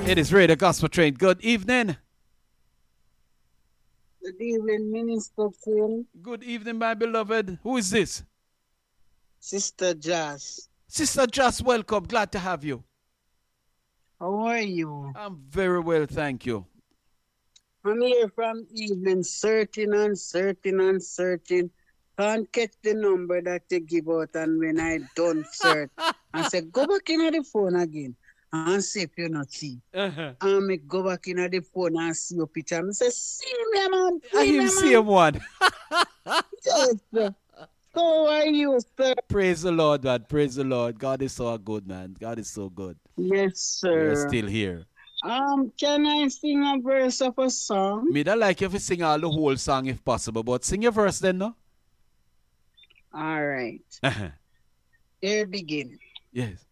It is Radio Gospel Train. Good evening. Good evening, Minister Phil. Good evening, my beloved. Who is this? Sister Joss. Sister Joss, welcome. Glad to have you. How are you? I'm very well, thank you. I'm here from evening, searching and searching and searching. Can't catch the number that you give out, and when I don't search, I say, go back in the phone again and see if you not see. And me go back in the phone and see your picture. And say, see me, man. I him see him one. Yes, sir. How are you, sir? Praise the Lord, man. Praise the Lord. God is so good, man. God is so good. Yes, sir. We're still here. Can I sing a verse of a song? Me don't like if you sing all the whole song if possible, but sing your verse then, no? All right. Here begin. Yes.